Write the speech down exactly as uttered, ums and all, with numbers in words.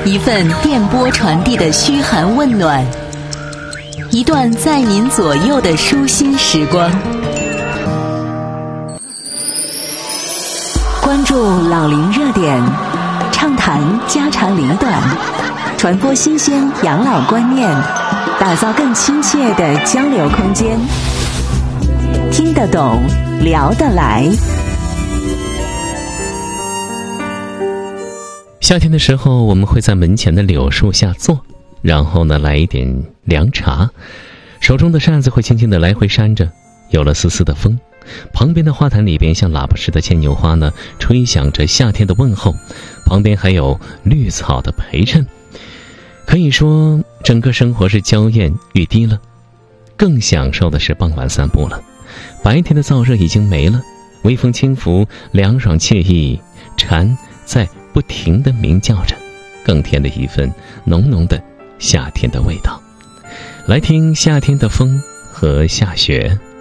一份电波传递的嘘寒问暖，一段在您左右的舒心时光。关注老龄热点，畅谈家长里短，传播新鲜养老观念，打造更亲切的交流空间。听得懂，聊得来。 夏天的时候，我们会在门前的柳树下坐，然后呢来一点凉茶，手中的扇子会轻轻地来回扇着，有了丝丝的风。旁边的花坛里边像喇叭似的牵牛花呢，吹响着夏天的问候，旁边还有绿草的陪衬。可以说整个生活是娇艳欲滴了。更享受的是傍晚散步了，白天的燥热已经没了，微风轻拂，凉爽惬意，蝉在不停地鸣叫着，更添了一份浓浓的夏天的味道。来听夏天的风和下雪。